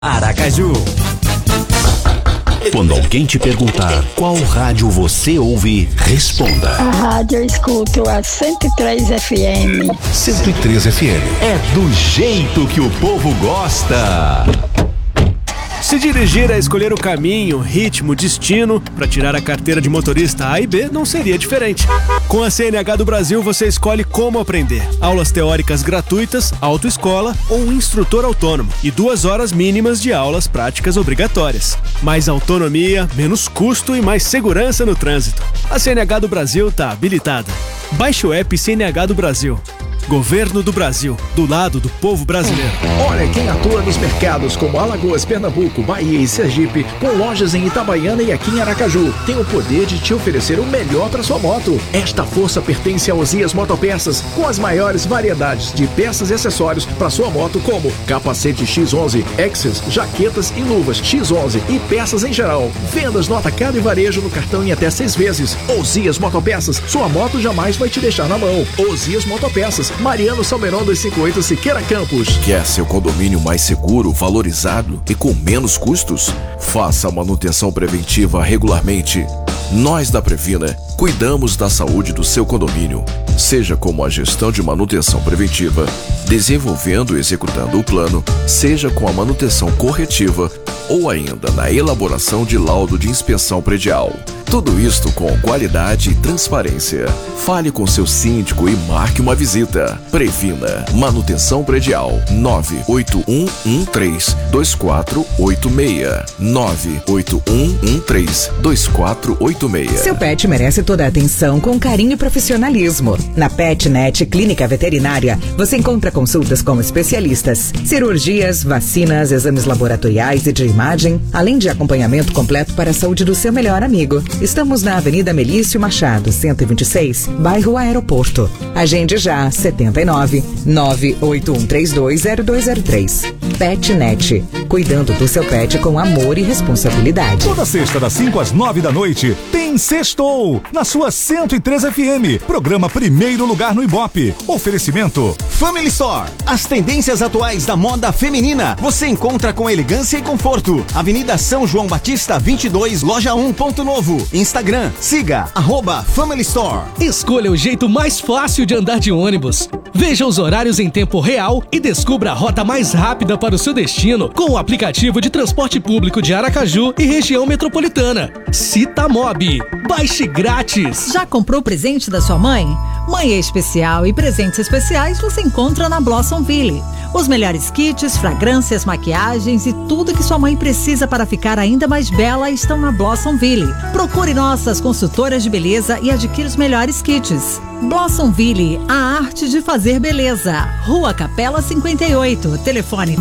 Aracaju. Quando alguém te perguntar qual rádio você ouve, responda. A rádio eu escuto a 103 FM. 103 FM. É do jeito que o povo gosta. Se dirigir é escolher o caminho, ritmo, destino para tirar a carteira de motorista A e B não seria diferente. Com a CNH do Brasil você escolhe como aprender. Aulas teóricas gratuitas, autoescola ou um instrutor autônomo e 2 horas mínimas de aulas práticas obrigatórias. Mais autonomia, menos custo e mais segurança no trânsito. A CNH do Brasil está habilitada. Baixe o app CNH do Brasil. Governo do Brasil, do lado do povo brasileiro. Olha quem atua nos mercados como Alagoas, Pernambuco, Bahia e Sergipe, com lojas em Itabaiana e aqui em Aracaju, tem o poder de te oferecer o melhor para sua moto. Esta força pertence a Osias Motopeças, com as maiores variedades de peças e acessórios para sua moto, como capacete X11, Access, jaquetas e luvas X11 e peças em geral. Vendas no atacado e varejo no cartão em até 6 vezes. Osias Motopeças, sua moto jamais vai te deixar na mão. Osias Motopeças, Mariano Salmeron 258 Siqueira Campos. Quer seu condomínio mais seguro, valorizado e com menos custos? Faça a manutenção preventiva regularmente. Nós da Previna cuidamos da saúde do seu condomínio, seja como a gestão de manutenção preventiva, desenvolvendo e executando o plano, seja com a manutenção corretiva ou ainda na elaboração de laudo de inspeção predial. Tudo isto com qualidade e transparência. Fale com seu síndico e marque uma visita. Previna Manutenção Predial 981132486 981132486. Seu pet merece toda a atenção com carinho e profissionalismo. Na PetNet Clínica Veterinária, você encontra consultas com especialistas, cirurgias, vacinas, exames laboratoriais e de imagem, além de acompanhamento completo para a saúde do seu melhor amigo. Estamos na Avenida Melício Machado, 126, bairro Aeroporto. Agende já, 79 981320203. PetNet, cuidando do seu pet com amor e responsabilidade. Toda sexta das 5 às 9 da noite, tem Sextou, na sua 103 FM. Programa Primeiro Lugar no Ibope. Oferecimento Family Store. As tendências atuais da moda feminina você encontra com elegância e conforto. Avenida São João Batista 22, loja 1, Ponto Novo. Instagram, siga @Family Store. Escolha o jeito mais fácil de andar de ônibus. Veja os horários em tempo real e descubra a rota mais rápida para o seu destino com o aplicativo de transporte público de Aracaju e região metropolitana. Citamob. Baixe grátis. Já comprou o presente da sua mãe? Mãe é especial e presentes especiais você encontra na Blossomville. Os melhores kits, fragrâncias, maquiagens e tudo que sua mãe precisa para ficar ainda mais bela estão na Blossomville. Procure nossas consultoras de beleza e adquira os melhores kits. Blossomville, a arte de fazer beleza. Rua Capela 58, telefone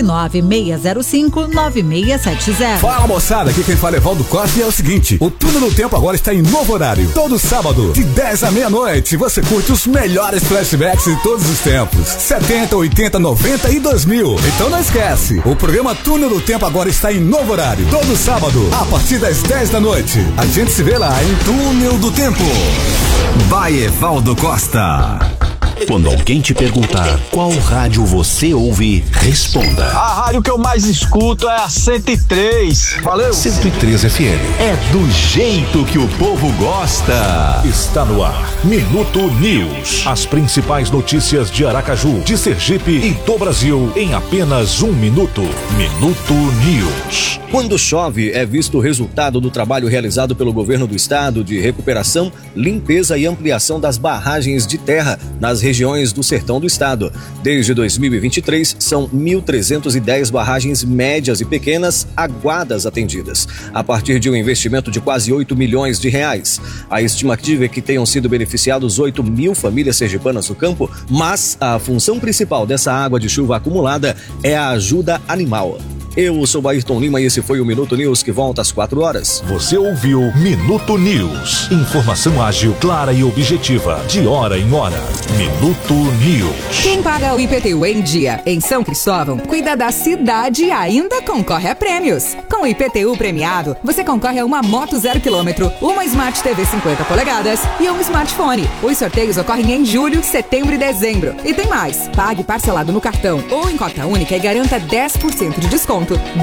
996059670. Fala, moçada, aqui quem fala é Valdo Costa e é o seguinte, o Túnel do Tempo agora está em novo horário. Todo sábado, de 10 à meia-noite, você curte os melhores flashbacks de todos os tempos. 70, 80, 90 e 2000. Então não esquece, o programa Túnel do Tempo agora está em novo horário. Todo sábado, a partir das 10 da noite. A gente se vê lá em Túnel do Tempo. By Valdo Costa. Quando alguém te perguntar qual rádio você ouve, responda. A rádio que eu mais escuto é a 103. Valeu! 103 FM. É do jeito que o povo gosta. Está no ar, Minuto News. As principais notícias de Aracaju, de Sergipe e do Brasil em apenas 1 minuto. Minuto News. Quando chove, é visto o resultado do trabalho realizado pelo governo do estado de recuperação, limpeza e ampliação das barragens de terra nas regiões do sertão do estado. Desde 2023, são 1.310 barragens médias e pequenas aguadas atendidas, a partir de um investimento de quase 8 milhões de reais. A estimativa é que tenham sido beneficiados 8 mil famílias sergipanas no campo, mas a função principal dessa água de chuva acumulada é a ajuda animal. Eu sou Ayrton Lima e esse foi o Minuto News que volta às 4 horas. Você ouviu Minuto News. Informação ágil, clara e objetiva, de hora em hora. Minuto News. Quem paga o IPTU em dia em São Cristóvão, cuida da cidade e ainda concorre a prêmios. Com o IPTU premiado, você concorre a uma moto 0 km, uma Smart TV 50 polegadas e um smartphone. Os sorteios ocorrem em julho, setembro e dezembro. E tem mais. Pague parcelado no cartão ou em cota única e garanta 10% de desconto desconto